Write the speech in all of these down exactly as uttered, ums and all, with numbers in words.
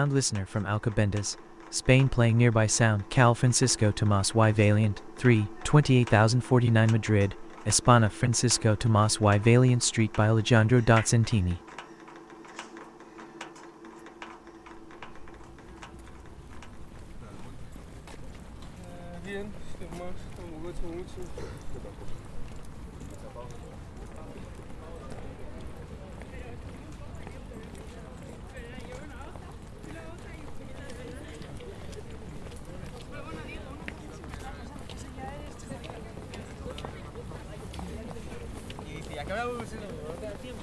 Found listener from Alcobendas, Spain playing nearby sound. Cal Francisco Tomas y Valiant, three, twenty-eight thousand forty-nine Madrid, España Francisco Tomas y Valiant Street by Alejandro Dotzentini. Bien, Tomás, como gosto mucho. Y acabamos de tiempo.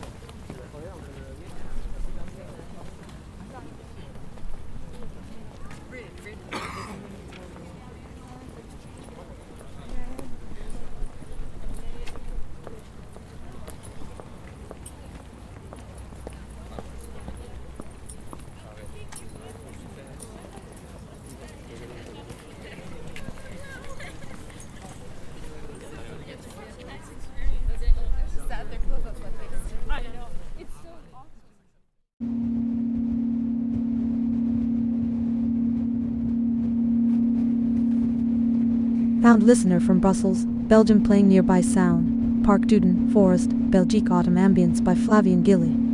Found listener from Brussels, Belgium playing nearby sound. Park Duden, Forest, Belgique Autumn Ambience by Flavien Gilly.